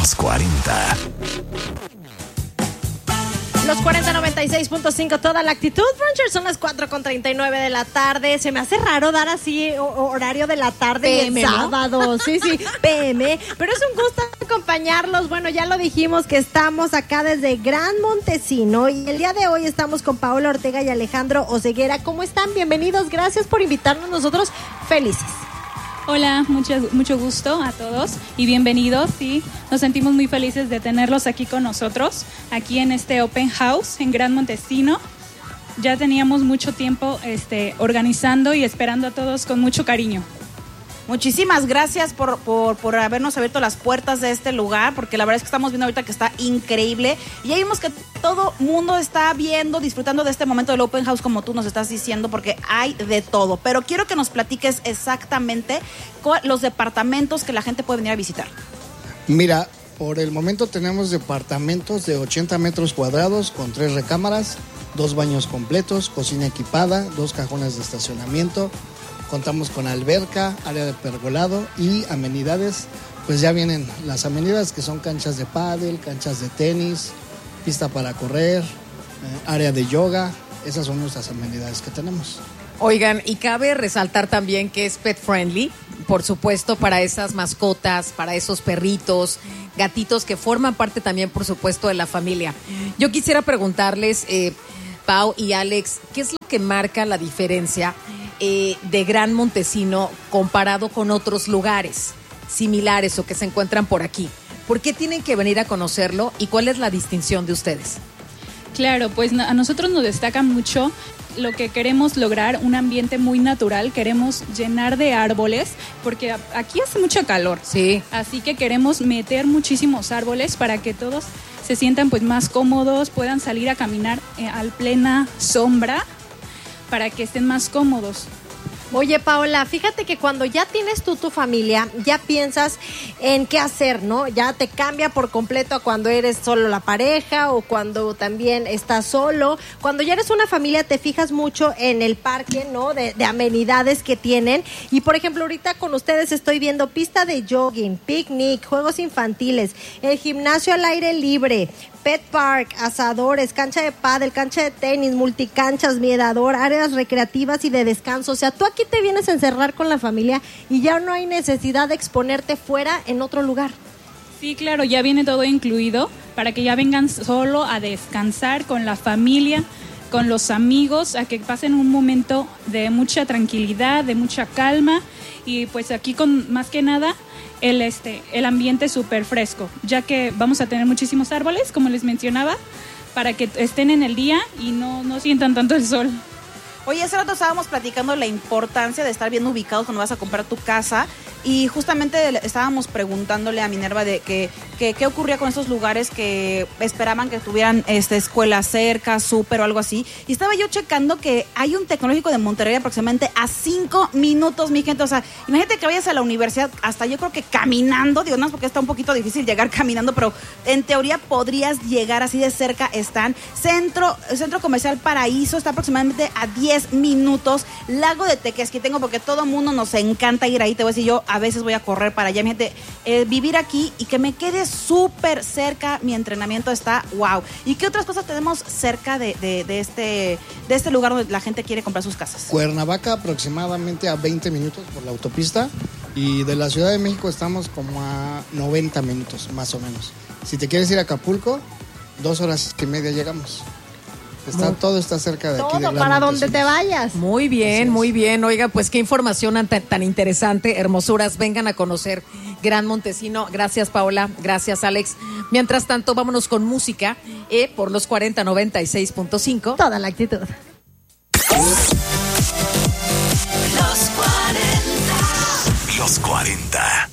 Los 40. Los 40-96.5, toda la actitud, Bruncher. Son las 4:39 de la tarde. Se me hace raro dar así horario de la tarde PM, y el sábado. ¿No? Sí, PM. Pero es un gusto acompañarlos. Bueno, ya lo dijimos que estamos acá desde Gran Montesino. Y el día de hoy estamos con Paola Ortega y Alejandro Oseguera. ¿Cómo están? Bienvenidos. Gracias por invitarnos. Nosotros felices. Hola, mucho gusto a todos y bienvenidos. Sí, nos sentimos muy felices de tenerlos aquí con nosotros, aquí en este Open House en Gran Montesino. Ya teníamos mucho tiempo organizando y esperando a todos con mucho cariño. Muchísimas gracias por habernos abierto las puertas de este lugar, porque la verdad es que estamos viendo ahorita que está increíble y ya vimos que todo mundo está viendo, disfrutando de este momento del Open House como tú nos estás diciendo, porque hay de todo. Pero quiero que nos platiques exactamente los departamentos que la gente puede venir a visitar. Mira, por el momento tenemos departamentos de 80 metros cuadrados con 3 recámaras, 2 baños completos, cocina equipada, 2 cajones de estacionamiento. Contamos con alberca, área de pergolado y amenidades. Pues ya vienen las amenidades que son canchas de pádel, canchas de tenis, pista para correr, área de yoga. Esas son nuestras amenidades que tenemos. Oigan, y cabe resaltar también que es pet friendly, por supuesto, para esas mascotas, para esos perritos, gatitos que forman parte también, por supuesto, de la familia. Yo quisiera preguntarles, Pau y Alex, ¿qué es lo que marca la diferencia de Gran Montesino comparado con otros lugares similares o que se encuentran por aquí? ¿Por qué tienen que venir a conocerlo y cuál es la distinción de ustedes? Claro, pues a nosotros nos destaca mucho lo que queremos lograr, un ambiente muy natural. Queremos llenar de árboles porque aquí hace mucho calor. Sí. Así que queremos meter muchísimos árboles para que todos se sientan pues más cómodos, puedan salir a caminar a plena sombra, para que estén más cómodos. Oye, Paola, fíjate que cuando ya tienes tú tu familia, ya piensas en qué hacer, ¿no? Ya te cambia por completo a cuando eres solo la pareja o cuando también estás solo. Cuando ya eres una familia te fijas mucho en el parque, ¿no? De amenidades que tienen. Y, por ejemplo, ahorita con ustedes estoy viendo pista de jogging, picnic, juegos infantiles, el gimnasio al aire libre, pet park, asadores, cancha de pádel, cancha de tenis, multicanchas, mirador, áreas recreativas y de descanso. O sea, tú aquí te vienes a encerrar con la familia y ya no hay necesidad de exponerte fuera en otro lugar. Sí, claro, ya viene todo incluido para que ya vengan solo a descansar con la familia, con los amigos, a que pasen un momento de mucha tranquilidad, de mucha calma y pues aquí con más que nada el ambiente súper fresco, ya que vamos a tener muchísimos árboles, como les mencionaba, para que estén en el día y no sientan tanto el sol. Oye, hace rato estábamos platicando la importancia de estar bien ubicados cuando vas a comprar tu casa y justamente estábamos preguntándole a Minerva de qué ocurría con esos lugares que esperaban que tuvieran escuela cerca, súper o algo así. Y estaba yo checando que hay un tecnológico de Monterrey aproximadamente a 5 minutos, mi gente. O sea, imagínate que vayas a la universidad hasta yo creo que caminando, digo, no, porque está un poquito difícil llegar caminando, pero en teoría podrías llegar así de cerca. Están Centro Comercial Paraíso, está aproximadamente a 10 minutos. Lago de Tequesquitengo, porque todo mundo nos encanta ir ahí, te voy a decir, yo a veces voy a correr para allá, mi gente, vivir aquí y que me quede súper cerca, mi entrenamiento está wow. ¿Y qué otras cosas tenemos cerca de este lugar donde la gente quiere comprar sus casas? Cuernavaca aproximadamente a 20 minutos por la autopista y de la Ciudad de México estamos como a 90 minutos más o menos. Si te quieres ir a Acapulco, 2 horas y media llegamos. Todo está cerca de aquí. Todo, para donde te vayas. Muy bien, muy bien. Oiga, pues qué información tan interesante. Hermosuras, vengan a conocer Gran Montesino. Gracias, Paola. Gracias, Alex. Mientras tanto, vámonos con música por los 40-96.5. Toda la actitud. Los 40.